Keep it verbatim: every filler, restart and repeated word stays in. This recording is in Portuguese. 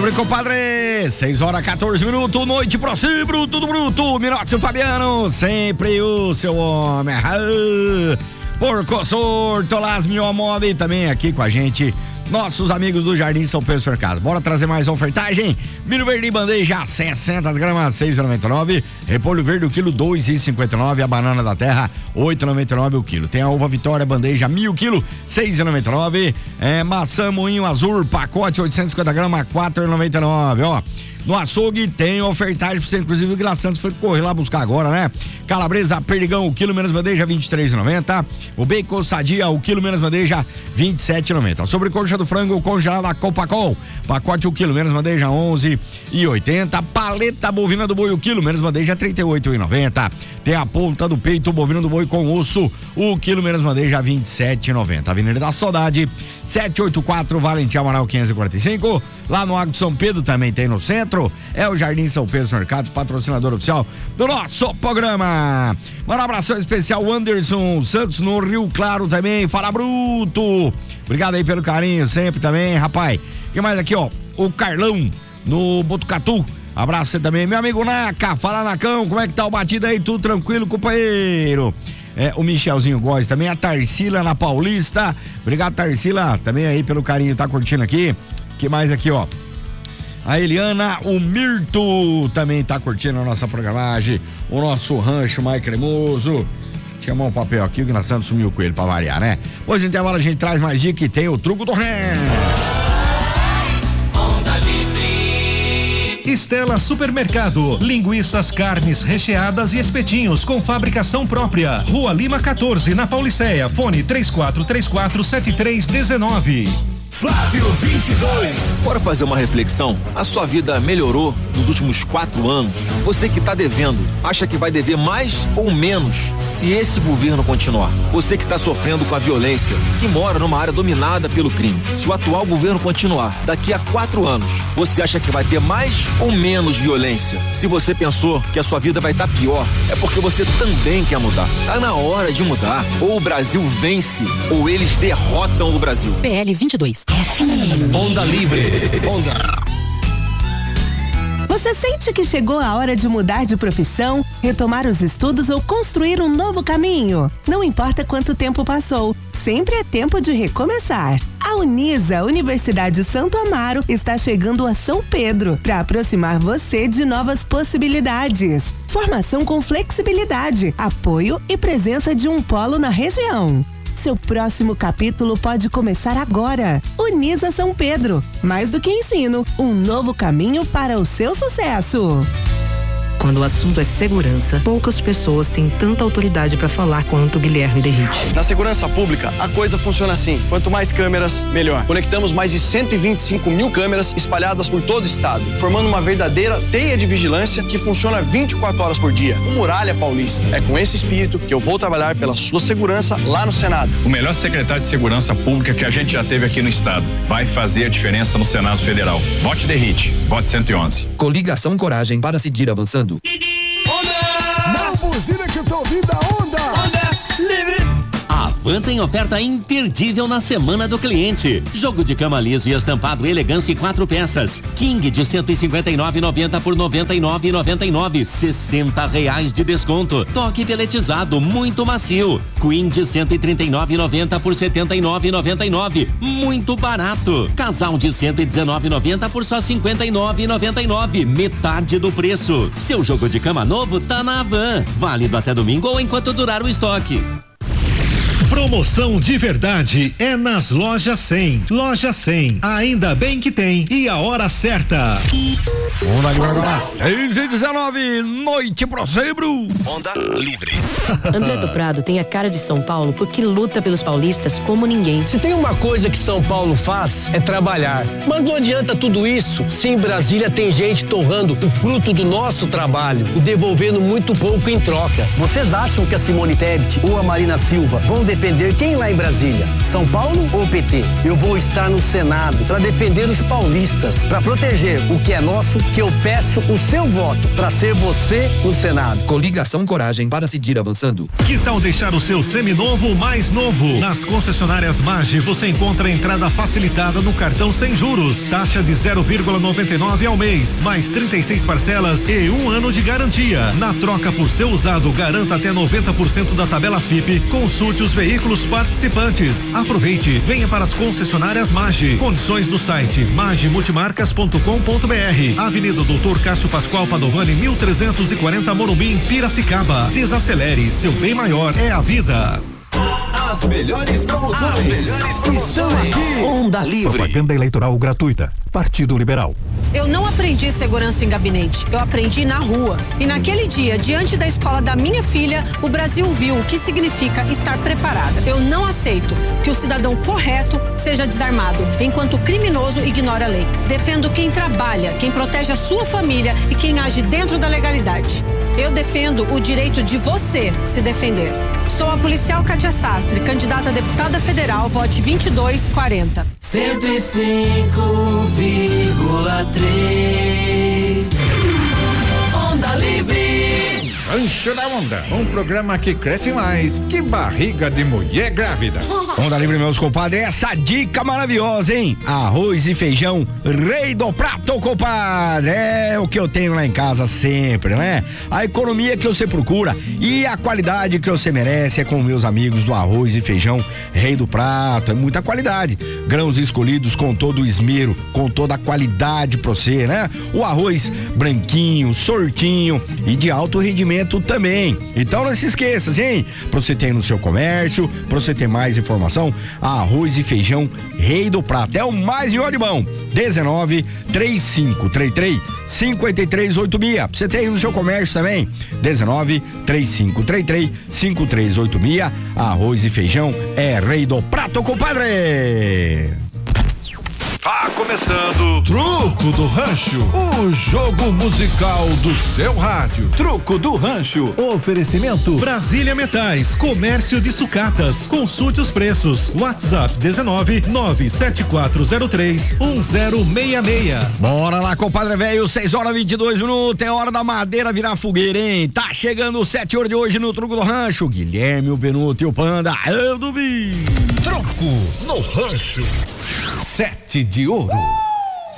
Salve, compadre! seis horas, quatorze minutos, noite pro si, bruto do bruto, Minotti Fabiano, sempre o seu homem. Ah, Porco Sorto, Las Miomove, também aqui com a gente, nossos amigos do Jardim São Pedro Supermercado. Bora trazer mais uma ofertagem? Milho verde em bandeja, seiscentas gramas, seis reais e noventa e nove centavos. Repolho verde, o quilo, dois reais e cinquenta e nove centavos. A banana da terra, oito reais e noventa e nove centavos o quilo. Tem a uva Vitória, bandeja, mil quilo, seis reais e noventa e nove centavos. É, maçã moinho azul, pacote, oitocentas e cinquenta gramas, quatro reais e noventa e nove centavos. Ó, no açougue tem ofertagem pra você, inclusive o Vila Santos foi correr lá buscar agora, né? Calabresa, perdigão, o quilo menos bandeja, vinte e três reais e noventa centavos. O bacon sadia, o quilo menos bandeja, vinte e sete reais e noventa centavos. Sobrecoxa do frango congelado a Copacol, pacote o quilo menos bandeja, onze reais e oitenta centavos. Paleta bovina do boi, o quilo menos bandeja, trinta e oito reais e noventa centavos. Tem a ponta do peito bovino do boi com osso, o quilo menos bandeja, vinte e sete reais e noventa centavos. Avenida da Saudade, setecentos e oitenta e quatro, Valentim Amaral quinhentos e quarenta e cinco. Lá no Água de São Pedro também tem no centro. É o Jardim São Pedro Mercados, patrocinador oficial do nosso programa. Um abração especial, Anderson Santos no Rio Claro também. Fala, Bruto. Obrigado aí pelo carinho sempre também, rapaz. Que mais aqui, ó? O Carlão no Botucatu. Abraço você também. Meu amigo Naca, fala, Nacão, como é que tá o batido aí? Tudo tranquilo, companheiro? É, o Michelzinho Góes também, a Tarsila na Paulista. Obrigado, Tarsila, também aí pelo carinho, tá curtindo aqui. Que mais aqui, ó? A Eliana, o Mirto também tá curtindo a nossa programagem. O nosso rancho mais cremoso. Chamar um papel aqui, que nós Santos sumiu com ele pra variar, né? Pois no intervalo a gente traz mais dica que tem o truco do Ré. Estela Supermercado, linguiças, carnes recheadas e espetinhos com fabricação própria. Rua Lima quatorze, na Pauliceia. Fone três quatro três quatro, sete três um nove. Flávio vinte e dois. Bora fazer uma reflexão? A sua vida melhorou nos últimos quatro anos? Você que está devendo, acha que vai dever mais ou menos se esse governo continuar? Você que está sofrendo com a violência, que mora numa área dominada pelo crime, se o atual governo continuar, daqui a quatro anos, você acha que vai ter mais ou menos violência? Se você pensou que a sua vida vai estar pior, é porque você também quer mudar. Tá na hora de mudar. Ou o Brasil vence, ou eles derrotam o Brasil. P L vinte e dois. F M. Onda Livre. Onda. Você sente que chegou a hora de mudar de profissão, retomar os estudos ou construir um novo caminho? Não importa quanto tempo passou, sempre é tempo de recomeçar. A Unisa, Universidade Santo Amaro, está chegando a São Pedro para aproximar você de novas possibilidades. Formação com flexibilidade, apoio e presença de um polo na região. Seu próximo capítulo pode começar agora. Unisa São Pedro. Mais do que ensino, um novo caminho para o seu sucesso. Quando o assunto é segurança, poucas pessoas têm tanta autoridade para falar quanto Guilherme Derrite. Na segurança pública, a coisa funciona assim. Quanto mais câmeras, melhor. Conectamos mais de cento e vinte e cinco mil câmeras espalhadas por todo o estado, formando uma verdadeira teia de vigilância que funciona vinte e quatro horas por dia. O Muralha Paulista. É com esse espírito que eu vou trabalhar pela sua segurança lá no Senado. O melhor secretário de segurança pública que a gente já teve aqui no estado. Vai fazer a diferença no Senado Federal. Vote Derrite. Vote cento e onze. Coligação Coragem para seguir avançando. Onda! Não buzina que eu tô ouvindo a onda! Onda Livre! A Van tem oferta imperdível na Semana do Cliente. Jogo de cama liso e estampado elegância em quatro peças. King de cento e cinquenta e nove reais e noventa centavos por noventa e nove reais e noventa e nove centavos. sessenta reais de desconto. Toque peletizado muito macio. Queen de cento e trinta e nove reais e noventa centavos por setenta e nove reais e noventa e nove centavos. Muito barato. Casal de cento e dezenove reais e noventa centavos por só cinquenta e nove reais e noventa e nove centavos. Metade do preço. Seu jogo de cama novo tá na Van. Válido até domingo ou enquanto durar o estoque. Promoção de verdade é nas Lojas cem. Loja cem, ainda bem que tem. E a hora certa. Onda Livre agora, seis e dezenove, noite pro Zebro. Onda Livre. André do Prado tem a cara de São Paulo porque luta pelos paulistas como ninguém. Se tem uma coisa que São Paulo faz, é trabalhar. Mas não adianta tudo isso se em Brasília tem gente torrando o fruto do nosso trabalho e devolvendo muito pouco em troca. Vocês acham que a Simone Tebet ou a Marina Silva vão defender defender quem lá em Brasília? São Paulo ou P T? Eu vou estar no Senado para defender os paulistas, para proteger o que é nosso, que eu peço o seu voto para ser você no Senado. Coligação Coragem para seguir avançando. Que tal deixar o seu seminovo mais novo? Nas concessionárias Mage você encontra entrada facilitada no cartão sem juros, taxa de zero vírgula noventa e nove ao mês, mais trinta e seis parcelas e um ano de garantia. Na troca por seu usado, garanta até noventa por cento da tabela F I P. Consulte os veículos participantes. Aproveite, venha para as concessionárias Mage. Condições do site mage multimarcas ponto com ponto br. Avenida Doutor Cássio Pascoal Padovani, mil trezentos e quarenta, Morumbi, Piracicaba. Desacelere, seu bem maior é a vida. As melhores promoções, As melhores promoções estão aqui. Onda Livre. Propaganda eleitoral gratuita. Partido Liberal. Eu não aprendi segurança em gabinete, eu aprendi na rua. E naquele dia, diante da escola da minha filha, o Brasil viu o que significa estar preparada. Eu não aceito que o cidadão correto seja desarmado, enquanto o criminoso ignora a lei. Defendo quem trabalha, quem protege a sua família e quem age dentro da legalidade. Eu defendo o direito de você se defender. Sou a policial Cátia Sastre, candidata a deputada federal, vote vinte e dois quarenta. cento e cinco vírgula três Onda Livre. Rancho da Onda, um programa que cresce mais que barriga de mulher grávida. Onda Livre, meus compadres, essa dica maravilhosa, hein? Arroz e feijão, rei do prato, compadre. É o que eu tenho lá em casa sempre, né? A economia que você procura e a qualidade que você merece é com meus amigos do Arroz e Feijão, rei do prato. É muita qualidade. Grãos escolhidos com todo o esmero, com toda a qualidade pra você, né? O arroz branquinho, sortinho e de alto rendimento também. Então não se esqueça, hein? Pra você ter no seu comércio, pra você ter mais informação, Arroz e Feijão, rei do prato. É o mais de bom. dezenove, trinta e cinco, trinta e três, cinquenta e três, oito seis. Pra você ter aí no seu comércio também. dezenove, trinta e cinco, trinta e três, cinquenta e três, oito seis. Arroz e Feijão é rei do prato, compadre. Tá começando Truco do Rancho, o jogo musical do seu rádio. Truco do Rancho. Oferecimento Brasília Metais, comércio de sucatas. Consulte os preços. WhatsApp dezenove, nove sete quatro zero três, um zero seis seis. Bora lá, compadre velho, seis horas e vinte e dois minutos, é hora da madeira virar fogueira, hein? Tá chegando o sete horas de hoje no Truco do Rancho. Guilherme, o Benuto e o Panda, eu duvido. Truco no Rancho. Sete de ouro.